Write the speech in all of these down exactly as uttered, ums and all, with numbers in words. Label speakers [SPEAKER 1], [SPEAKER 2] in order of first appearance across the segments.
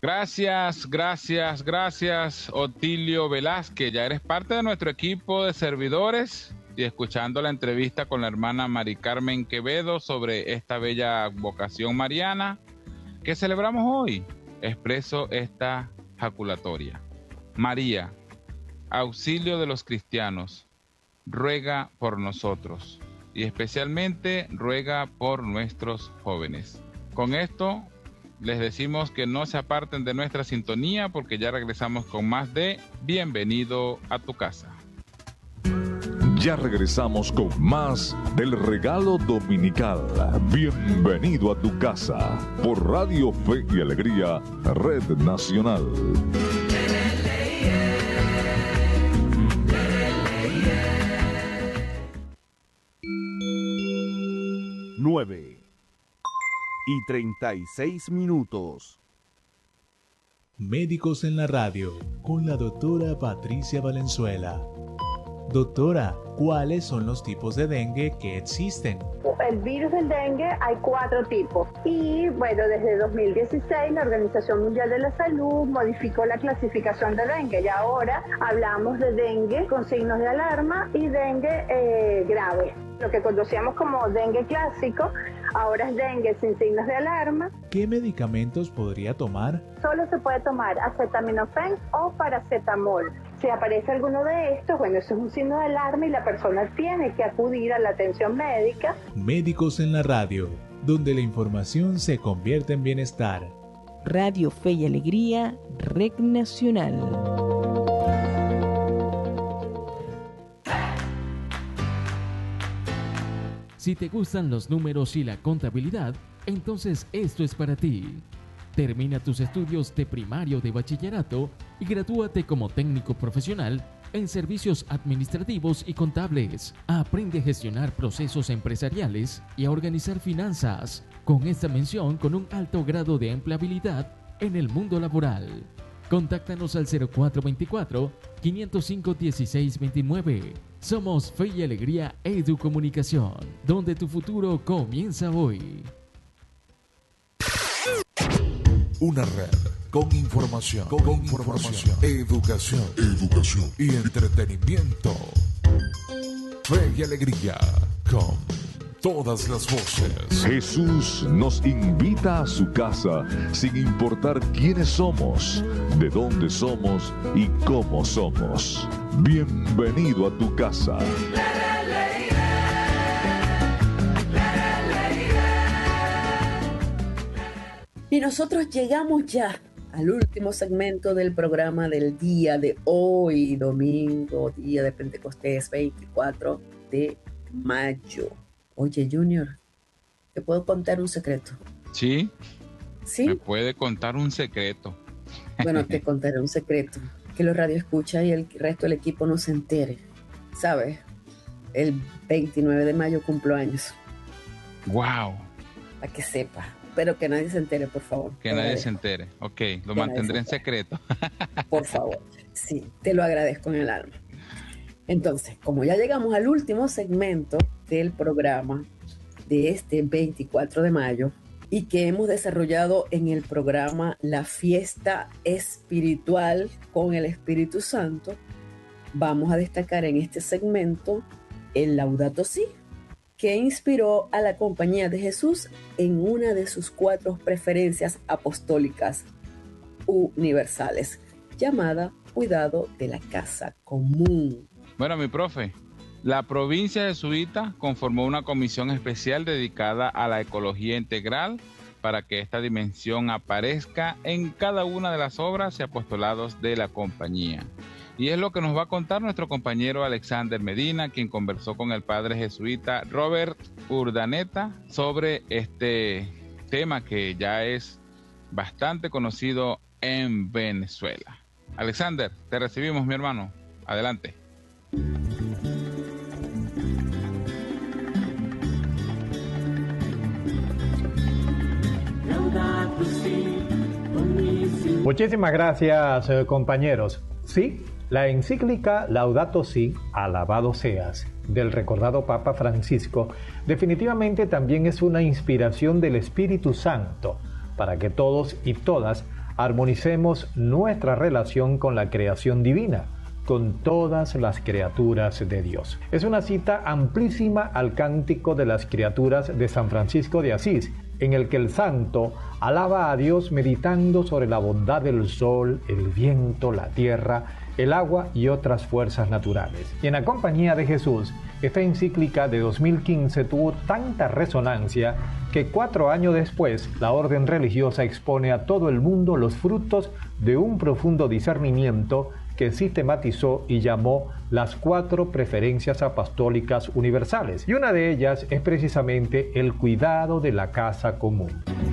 [SPEAKER 1] Gracias, gracias, gracias, Otilio Velázquez. Ya eres parte de nuestro equipo de servidores y escuchando la entrevista con la hermana Mari Carmen Quevedo sobre esta bella vocación mariana que celebramos hoy. Expreso esta jaculatoria. María, auxilio de los cristianos, ruega por nosotros y especialmente ruega por nuestros jóvenes. Con esto les decimos que no se aparten de nuestra sintonía porque ya regresamos con más de Bienvenido a tu casa.
[SPEAKER 2] Ya regresamos con más del regalo dominical. Bienvenido a tu casa por Radio Fe y Alegría, Red Nacional.
[SPEAKER 3] Nueve y treinta y seis minutos.
[SPEAKER 4] Médicos en la radio con la doctora Patricia Valenzuela. Doctora, ¿cuáles son los tipos de dengue que existen?
[SPEAKER 5] El virus del dengue hay cuatro tipos y bueno, desde dos mil dieciséis la Organización Mundial de la Salud modificó la clasificación de dengue y ahora hablamos de dengue con signos de alarma y dengue eh, grave. Lo que conocíamos como dengue clásico, ahora es dengue sin signos de alarma.
[SPEAKER 4] ¿Qué medicamentos podría tomar?
[SPEAKER 5] Solo se puede tomar acetaminofén o paracetamol. Si aparece alguno de estos, bueno, eso es un signo de alarma y la persona tiene que acudir a la atención médica.
[SPEAKER 4] Médicos en la radio, donde la información se convierte en bienestar.
[SPEAKER 6] Radio Fe y Alegría, Red Nacional.
[SPEAKER 7] Si te gustan los números y la contabilidad, entonces esto es para ti. Termina tus estudios de primario de bachillerato y gradúate como técnico profesional en servicios administrativos y contables. Aprende a gestionar procesos empresariales y a organizar finanzas, con esta mención con un alto grado de empleabilidad en el mundo laboral. Contáctanos al cero cuatro veinticuatro, quinientos cinco, dieciséis veintinueve. Somos Fe y Alegría Educomunicación, donde tu futuro comienza hoy.
[SPEAKER 8] Una red con información, con, con información, educación, educación y entretenimiento. Fe y Alegría con todas las voces.
[SPEAKER 2] Jesús nos invita a su casa sin importar quiénes somos, de dónde somos y cómo somos. Bienvenido a tu casa.
[SPEAKER 9] Y nosotros llegamos ya al último segmento del programa del día de hoy, domingo, día de Pentecostés, veinticuatro de mayo. Oye, Junior, ¿te puedo contar un secreto?
[SPEAKER 1] ¿Sí?
[SPEAKER 9] ¿Sí?
[SPEAKER 1] ¿Me puede contar un secreto?
[SPEAKER 9] Bueno, te contaré un secreto. Que los radioescuchas y el resto del equipo no se entere. ¿Sabes? El veintinueve de mayo cumplo años.
[SPEAKER 1] ¡Wow!
[SPEAKER 9] Para que sepa. Pero que nadie se entere, por favor.
[SPEAKER 1] Que nadie se entere. Ok, lo mantendré en secreto.
[SPEAKER 9] Por favor. Sí, te lo agradezco en el alma. Entonces, como ya llegamos al último segmento del programa de este veinticuatro de mayo y que hemos desarrollado en el programa La Fiesta Espiritual con el Espíritu Santo, vamos a destacar en este segmento el Laudato Si, que inspiró a la Compañía de Jesús en una de sus cuatro preferencias apostólicas universales, llamada Cuidado de la Casa Común.
[SPEAKER 1] Bueno, mi profe, la provincia de Jesuita conformó una comisión especial dedicada a la ecología integral para que esta dimensión aparezca en cada una de las obras y apostolados de la compañía. Y es lo que nos va a contar nuestro compañero Alexander Medina, quien conversó con el padre jesuita Robert Urdaneta sobre este tema que ya es bastante conocido en Venezuela. Alexander, te recibimos, mi hermano. Adelante.
[SPEAKER 10] Muchísimas gracias, eh, compañeros. Sí, la encíclica Laudato Si, alabado seas, del recordado Papa Francisco, definitivamente también es una inspiración del Espíritu Santo para que todos y todas armonicemos nuestra relación con la creación divina, con todas las criaturas de Dios. Es una cita amplísima al Cántico de las Criaturas de San Francisco de Asís, en el que el santo alaba a Dios meditando sobre la bondad del sol, el viento, la tierra, el agua y otras fuerzas naturales. Y en la compañía de Jesús, esta encíclica de dos mil quince tuvo tanta resonancia que cuatro años después la orden religiosa expone a todo el mundo los frutos de un profundo discernimiento que sistematizó y llamó las cuatro preferencias apostólicas universales. Y una de ellas es precisamente el cuidado de la casa común.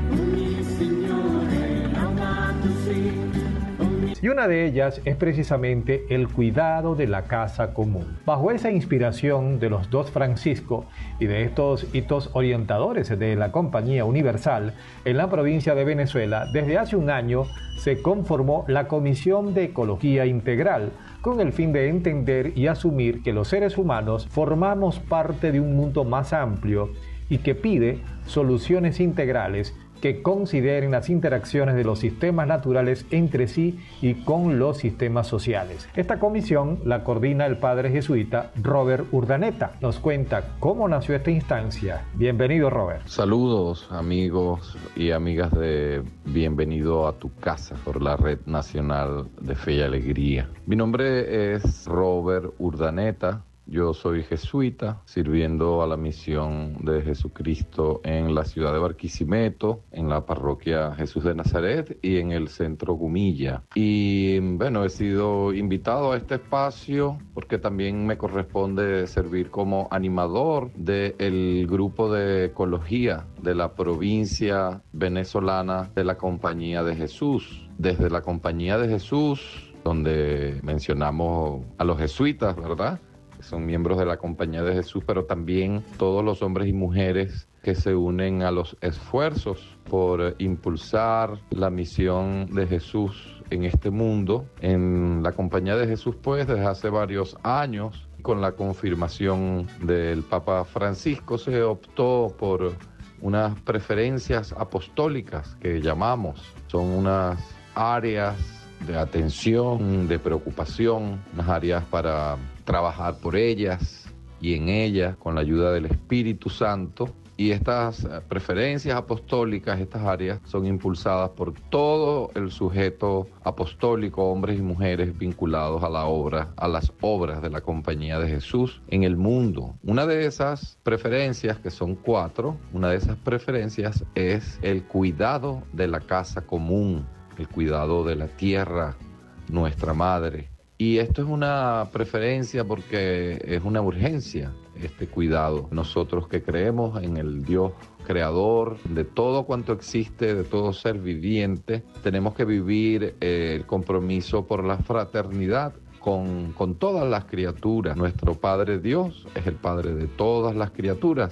[SPEAKER 10] Y una de ellas es precisamente el cuidado de la casa común. Bajo esa inspiración de los dos Francisco y de estos hitos orientadores de la Compañía Universal, en la provincia de Venezuela, desde hace un año se conformó la Comisión de Ecología Integral, con el fin de entender y asumir que los seres humanos formamos parte de un mundo más amplio y que pide soluciones integrales que consideren las interacciones de los sistemas naturales entre sí y con los sistemas sociales. Esta comisión la coordina el padre jesuita Robert Urdaneta. Nos cuenta cómo nació esta instancia. Bienvenido, Robert.
[SPEAKER 11] Saludos, amigos y amigas de Bienvenido a tu casa por la Red Nacional de Fe y Alegría. Mi nombre es Robert Urdaneta. Yo soy jesuita, sirviendo a la misión de Jesucristo en la ciudad de Barquisimeto, en la parroquia Jesús de Nazaret y en el centro Gumilla. Y bueno, he sido invitado a este espacio porque también me corresponde servir como animador del grupo de ecología de la provincia venezolana de la Compañía de Jesús. Desde la Compañía de Jesús, donde mencionamos a los jesuitas, ¿verdad?, son miembros de la Compañía de Jesús, pero también todos los hombres y mujeres que se unen a los esfuerzos por impulsar la misión de Jesús en este mundo. En la Compañía de Jesús, pues, desde hace varios años, con la confirmación del Papa Francisco, se optó por unas preferencias apostólicas que llamamos. Son unas áreas de atención, de preocupación, unas áreas para trabajar por ellas y en ellas con la ayuda del Espíritu Santo. Y estas preferencias apostólicas, estas áreas, son impulsadas por todo el sujeto apostólico, hombres y mujeres vinculados a la obra, a las obras de la Compañía de Jesús en el mundo. Una de esas preferencias, que son cuatro, una de esas preferencias es el cuidado de la casa común, el cuidado de la tierra, nuestra madre. Y esto es una preferencia porque es una urgencia, este cuidado. Nosotros que creemos en el Dios creador de todo cuanto existe, de todo ser viviente, tenemos que vivir eh, el compromiso por la fraternidad con, con todas las criaturas. Nuestro Padre Dios es el Padre de todas las criaturas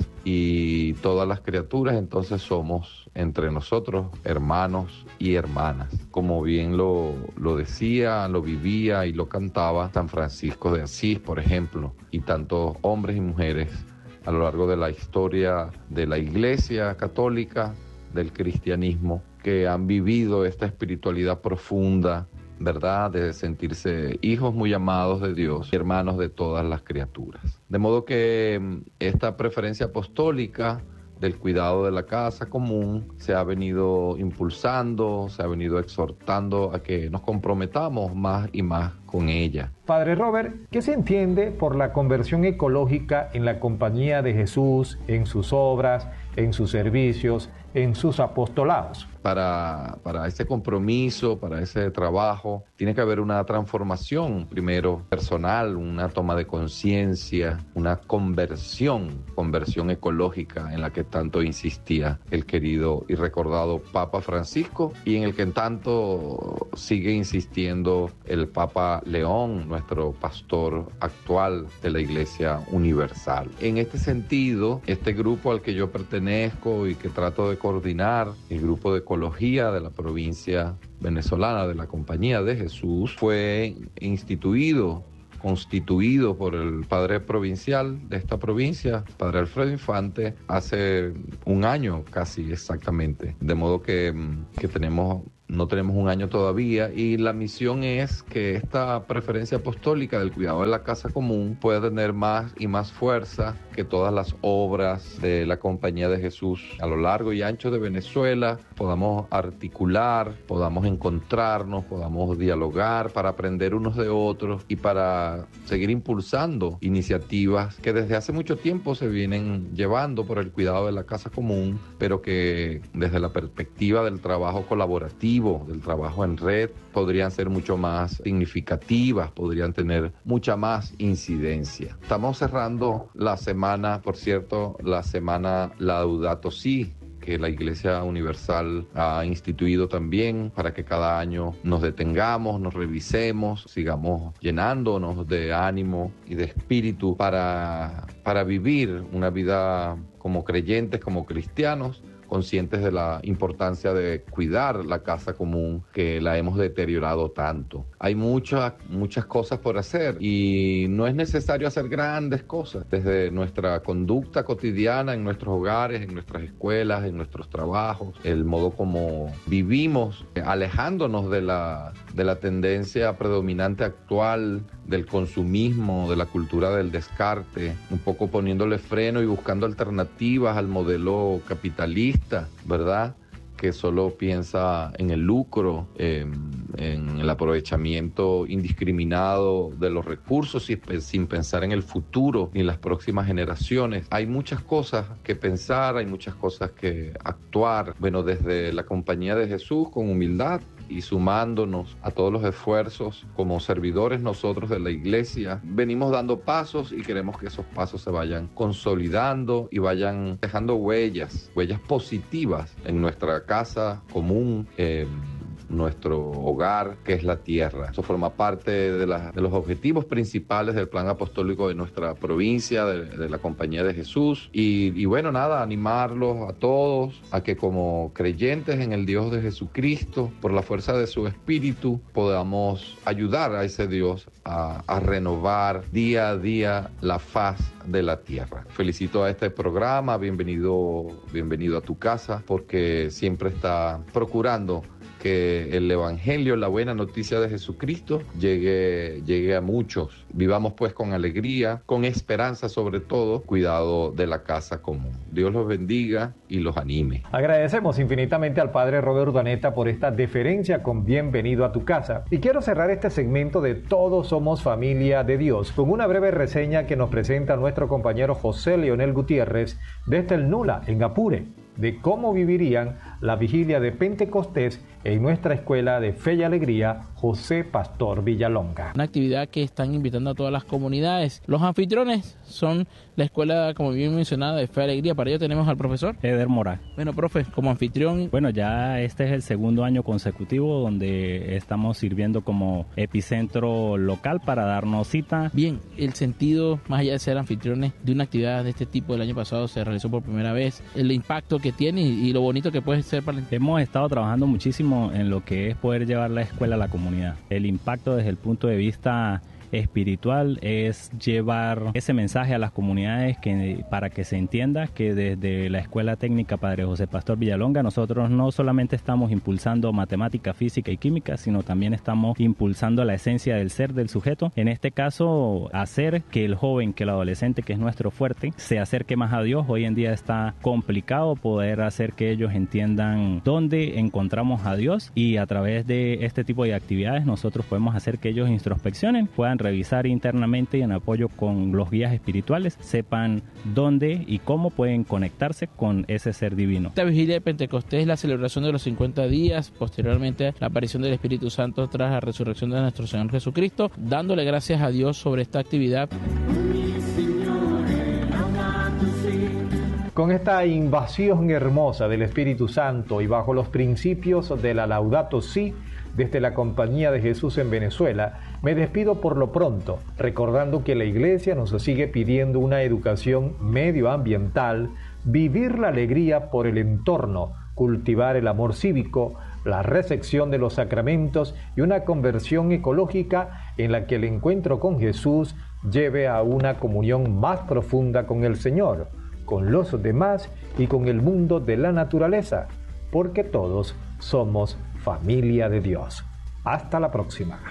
[SPEAKER 11] y todas las criaturas entonces somos entre nosotros hermanos y hermanas. Como bien lo, lo decía, lo vivía y lo cantaba San Francisco de Asís, por ejemplo, y tantos hombres y mujeres a lo largo de la historia de la Iglesia Católica, del cristianismo, que han vivido esta espiritualidad profunda, ¿verdad?, de sentirse hijos muy amados de Dios y hermanos de todas las criaturas. De modo que esta preferencia apostólica del cuidado de la casa común se ha venido impulsando, se ha venido exhortando a que nos comprometamos más y más con ella.
[SPEAKER 10] Padre Robert, ¿qué se entiende por la conversión ecológica en la Compañía de Jesús, en sus obras, en sus servicios, en sus apostolados?
[SPEAKER 11] Para, para ese compromiso, para ese trabajo, tiene que haber una transformación, primero personal, una toma de conciencia, una conversión, conversión ecológica en la que tanto insistía el querido y recordado Papa Francisco y en el que en tanto sigue insistiendo el Papa León, nuestro pastor actual de la Iglesia Universal. En este sentido, este grupo al que yo pertenezco y que trato de coordinar, el grupo de ecología de la provincia venezolana de la Compañía de Jesús, fue instituido, constituido por el padre provincial de esta provincia, padre Alfredo Infante, hace un año casi exactamente. De modo que, que tenemos no tenemos un año todavía, y la misión es que esta preferencia apostólica del cuidado de la casa común pueda tener más y más fuerza, que todas las obras de la Compañía de Jesús a lo largo y ancho de Venezuela podamos articular, podamos encontrarnos, podamos dialogar para aprender unos de otros y para seguir impulsando iniciativas que desde hace mucho tiempo se vienen llevando por el cuidado de la casa común, pero que desde la perspectiva del trabajo colaborativo, del trabajo en red, podrían ser mucho más significativas, podrían tener mucha más incidencia. Estamos cerrando la semana, por cierto, la semana Laudato Si, que la Iglesia Universal ha instituido también para que cada año nos detengamos, nos revisemos, sigamos llenándonos de ánimo y de espíritu para, para vivir una vida como creyentes, como cristianos, conscientes de la importancia de cuidar la casa común, que la hemos deteriorado tanto. Hay muchas, muchas cosas por hacer y no es necesario hacer grandes cosas. Desde nuestra conducta cotidiana en nuestros hogares, en nuestras escuelas, en nuestros trabajos, el modo como vivimos, alejándonos de la, de la tendencia predominante actual del consumismo, de la cultura del descarte, un poco poniéndole freno y buscando alternativas al modelo capitalista, ¿verdad?, que solo piensa en el lucro, eh, en el aprovechamiento indiscriminado de los recursos y sin pensar en el futuro ni en las próximas generaciones. Hay muchas cosas que pensar, hay muchas cosas que actuar. Bueno, desde la Compañía de Jesús, con humildad y sumándonos a todos los esfuerzos como servidores nosotros de la Iglesia, venimos dando pasos y queremos que esos pasos se vayan consolidando y vayan dejando huellas, huellas positivas en nuestra casa común, eh, nuestro hogar, que es la tierra. Eso forma parte de, la, de los objetivos principales del plan apostólico de nuestra provincia, de, de la Compañía de Jesús. Y, y bueno, nada, animarlos a todos a que como creyentes en el Dios de Jesucristo, por la fuerza de su Espíritu, podamos ayudar a ese Dios a, a renovar día a día la faz de la tierra. Felicito a este programa, bienvenido, bienvenido a tu casa, porque siempre está procurando que el Evangelio, la buena noticia de Jesucristo, llegue, llegue a muchos. Vivamos pues con alegría, con esperanza sobre todo, cuidado de la casa común. Dios los bendiga y los anime.
[SPEAKER 10] Agradecemos infinitamente al Padre Robert Urdaneta por esta deferencia con bienvenido a tu casa. Y quiero cerrar este segmento de Todos somos familia de Dios con una breve reseña que nos presenta nuestro compañero José Leonel Gutiérrez desde el Nula, en Apure, de cómo vivirían la vigilia de Pentecostés en nuestra escuela de Fe y Alegría José Pastor Villalonga.
[SPEAKER 12] Una actividad que están invitando a todas las comunidades. Los anfitriones son la escuela, como bien mencionada, de Fe y Alegría. Para ello tenemos al profesor
[SPEAKER 13] Eder Moral.
[SPEAKER 12] Bueno, profe, como anfitrión.
[SPEAKER 13] Bueno, ya este es el segundo año consecutivo donde estamos sirviendo como epicentro local para darnos cita.
[SPEAKER 12] Bien, el sentido, más allá de ser anfitriones de una actividad de este tipo, el año pasado se realizó por primera vez, el impacto que tiene y, y lo bonito que puede ser para el...
[SPEAKER 13] Hemos estado trabajando muchísimo en lo que es poder llevar la escuela a la comunidad. El impacto desde el punto de vista espiritual es llevar ese mensaje a las comunidades que, para que se entienda que desde la Escuela Técnica Padre José Pastor Villalonga nosotros no solamente estamos impulsando matemática, física y química, sino también estamos impulsando la esencia del ser del sujeto. En este caso, hacer que el joven, que el adolescente, que es nuestro fuerte, se acerque más a Dios. Hoy en día está complicado poder hacer que ellos entiendan dónde encontramos a Dios, y a través de este tipo de actividades nosotros podemos hacer que ellos introspeccionen, puedan revisar internamente y en apoyo con los guías espirituales, sepan dónde y cómo pueden conectarse con ese ser divino.
[SPEAKER 12] Esta vigilia de Pentecostés es la celebración de los cincuenta días, posteriormente la aparición del Espíritu Santo tras la resurrección de nuestro Señor Jesucristo, dándole gracias a Dios sobre esta actividad.
[SPEAKER 10] Con esta invasión hermosa del Espíritu Santo y bajo los principios de la Laudato Si, desde la Compañía de Jesús en Venezuela, me despido por lo pronto, recordando que la Iglesia nos sigue pidiendo una educación medioambiental, vivir la alegría por el entorno, cultivar el amor cívico, la recepción de los sacramentos y una conversión ecológica en la que el encuentro con Jesús lleve a una comunión más profunda con el Señor, con los demás y con el mundo de la naturaleza, porque todos somos familia. familia de Dios. Hasta la próxima.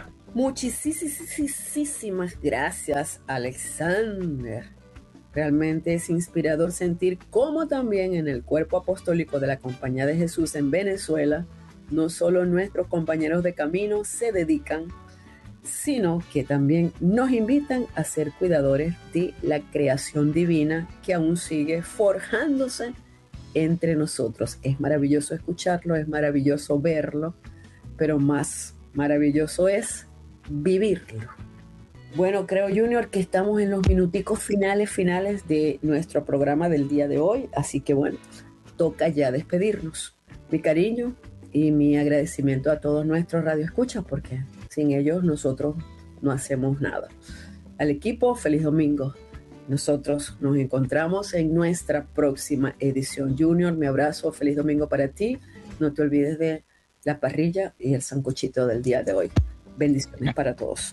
[SPEAKER 9] Muchísimas gracias, Alexander. Realmente es inspirador sentir cómo también en el cuerpo apostólico de la Compañía de Jesús en Venezuela, no solo nuestros compañeros de camino se dedican, sino que también nos invitan a ser cuidadores de la creación divina que aún sigue forjándose entre nosotros. Es maravilloso escucharlo, es maravilloso verlo, pero más maravilloso es vivirlo. Bueno, creo, Junior, que estamos en los minuticos finales, finales de nuestro programa del día de hoy, así que bueno, toca ya despedirnos. Mi cariño y mi agradecimiento a todos nuestros radioescuchas, porque sin ellos nosotros no hacemos nada. Al equipo, feliz domingo. Nosotros nos encontramos en nuestra próxima edición. Junior, mi abrazo, feliz domingo para ti. No te olvides de la parrilla y el sancochito del día de hoy. Bendiciones para todos.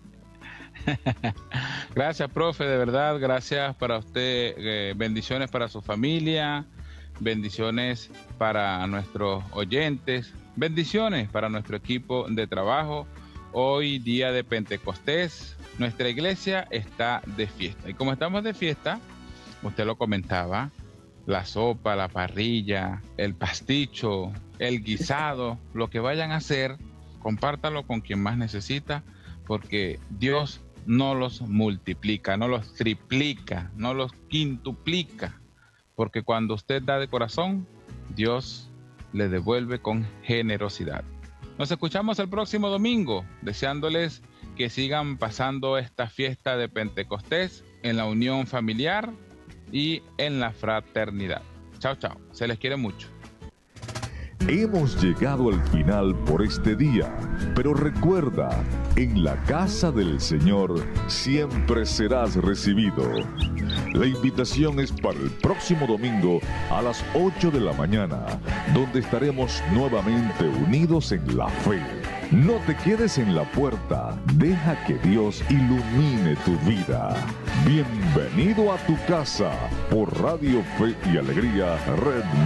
[SPEAKER 1] Gracias, profe, de verdad, gracias para usted, eh, bendiciones para su familia, bendiciones para nuestros oyentes, bendiciones para nuestro equipo de trabajo. Hoy, día de Pentecostés, nuestra iglesia está de fiesta. Y como estamos de fiesta, usted lo comentaba, la sopa, la parrilla, el pasticho, el guisado, lo que vayan a hacer, compártalo con quien más necesita, porque Dios no los multiplica, no los triplica, no los quintuplica, porque cuando usted da de corazón, Dios le devuelve con generosidad. Nos escuchamos el próximo domingo, deseándoles que sigan pasando esta fiesta de Pentecostés en la unión familiar y en la fraternidad. Chao, chao. Se les quiere mucho.
[SPEAKER 2] Hemos llegado al final por este día, pero recuerda, en la casa del Señor siempre serás recibido. La invitación es para el próximo domingo a las ocho de la mañana, donde estaremos nuevamente unidos en la fe. No te quedes en la puerta, deja que Dios ilumine tu vida. Bienvenido a tu casa por Radio Fe y Alegría Red